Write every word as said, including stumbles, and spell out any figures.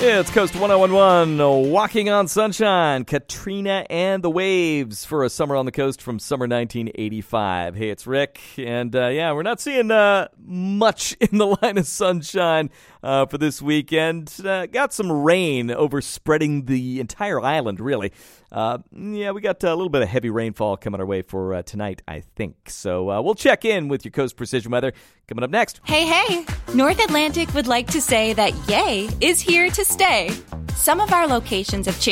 It's Coast one oh one point one, Walking on Sunshine, Katrina and the Waves for a summer on the coast from summer nineteen eighty-five. Hey, it's Rick, and uh, yeah, we're not seeing uh, much in the line of sunshine uh, for this weekend. Uh, got some rain overspreading the entire island, really. Uh, yeah, we got a little bit of heavy rainfall coming our way for uh, tonight, I think. So uh, we'll check in with your Coast Precision Weather coming up next. Hey, hey! North Atlantic would like to say that Yay is here to stay. Some of our locations have changed.